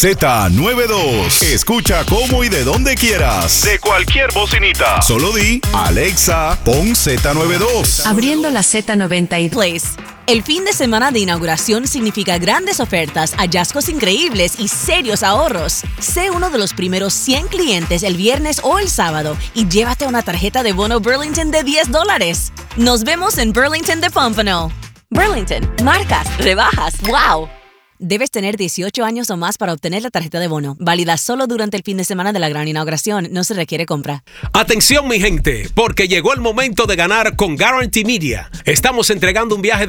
Z92. Escucha cómo y de donde quieras. De cualquier bocinita. Solo di, Alexa, pon Z92. Abriendo la Z92. Place. El fin de semana de inauguración significa grandes ofertas, hallazgos increíbles y serios ahorros. Sé uno de los primeros 100 clientes el viernes o el sábado y llévate una tarjeta de bono Burlington de $10. Nos vemos en Burlington de Pompano. Burlington, marcas, rebajas, ¡wow! Debes tener 18 años o más para obtener la tarjeta de bono. Válida solo durante el fin de semana de la gran inauguración. No se requiere compra. Atención, mi gente, porque llegó el momento de ganar con Guarantee Media. Estamos entregando un viaje